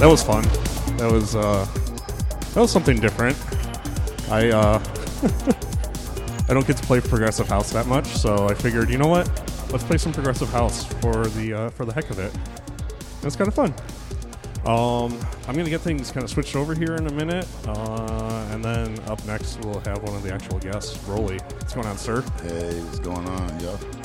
that was fun. That was something different. I I don't get to play progressive house that much, so I figured, you know what? Let's play some progressive house for the heck of it. It's kind of fun. I'm gonna get things kind of switched over here in a minute, and then up next we'll have one of the actual guests, Rolly. What's going on, sir? Hey, what's going on, yo?